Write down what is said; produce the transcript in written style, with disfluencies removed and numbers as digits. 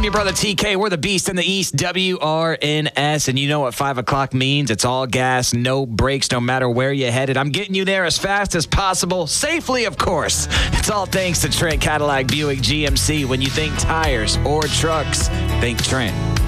I'm your brother TK. We're the Beast in the East, WRNS. And you know what 5 o'clock means. It's all gas, no brakes, no matter where you're headed. I'm getting you there as fast as possible, safely, of course. It's all thanks to Trent Cadillac Buick GMC. When you think tires or trucks, think Trent.